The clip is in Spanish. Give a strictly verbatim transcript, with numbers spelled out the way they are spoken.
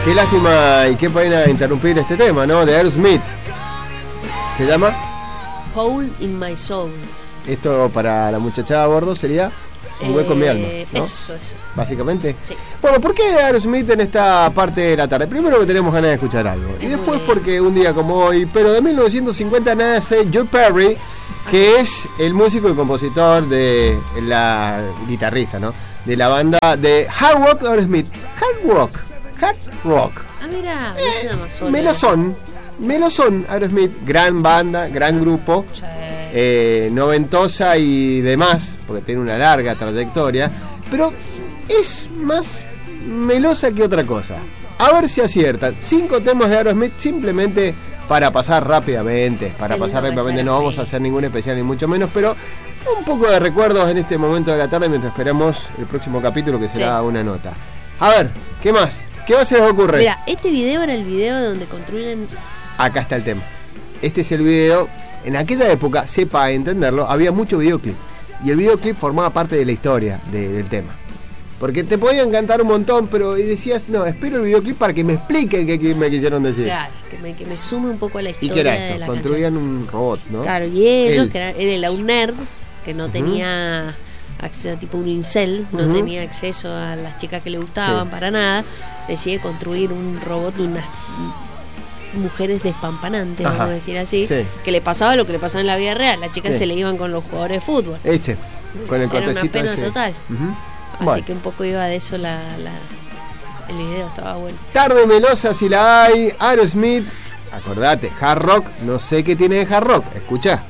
Qué lástima y qué pena interrumpir este tema, ¿no? De Aerosmith. ¿Se llama? Hole in My Soul. Esto para la muchachada a bordo sería un hueco en mi alma, ¿no? Eso, eso. Básicamente. Sí. Bueno, ¿por qué Aerosmith en esta parte de la tarde? Primero que tenemos ganas de escuchar algo. Y después porque un día como hoy, pero de mil novecientos cincuenta nace Joe Perry, que es el músico y compositor de la guitarrista, ¿no? De la banda de hard rock Aerosmith. Hard rock. Hard rock. Ah, mira, eh, Melosón. Melosón Aerosmith. Gran banda, gran grupo. Sí. Eh, noventosa y demás, porque tiene una larga trayectoria, pero es más melosa que otra cosa. A ver si aciertan. Cinco temas de Aerosmith simplemente para pasar rápidamente. Para Qué pasar lindo rápidamente, que no sea, vamos sí. a hacer ningún especial ni mucho menos, pero un poco de recuerdos en este momento de la tarde mientras esperamos el próximo capítulo que será Sí. una nota. A ver, ¿qué más? ¿Qué más se les ocurre? Mira, este video era el video donde construyen. Acá está el tema. Este es el video. En aquella época, sepa entenderlo, había mucho videoclip. Y el videoclip formaba parte de la historia de, del tema. Porque te podían cantar un montón, pero y decías, no, espero el videoclip para que me expliquen qué, qué me quisieron decir. Claro, que me, que me sume un poco a la ¿Y historia. qué era de esto? la Construían canción. un robot, ¿no? Claro, y ellos, Él. que era, él era un nerd, que no Ujú. tenía acceso, tipo un incel, no Ujú. tenía acceso a las chicas que le gustaban Sí. para nada, decide construir un robot de unas mujeres despampanantes, Ajá. vamos a decir así, Sí. que le pasaba lo que le pasaba en la vida real, las chicas Sí. se le iban con los jugadores de fútbol. Este, con el Era una cortecito pena ese. total. Ujú. Así Bueno. que un poco iba de eso la, la el video, estaba bueno. Tarde melosa si la hay. Aerosmith, acordate, hard rock, no sé qué tiene de hard rock. Escucha.